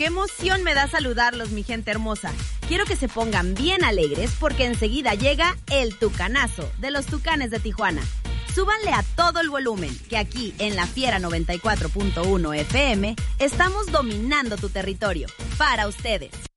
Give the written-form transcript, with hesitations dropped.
qué emoción me da saludarlos, mi gente hermosa. Quiero que se pongan bien alegres porque enseguida llega el Tucanazo de los Tucanes de Tijuana. Súbanle a todo el volumen, que aquí en La Fiera 94.1 FM estamos dominando tu territorio. Para ustedes.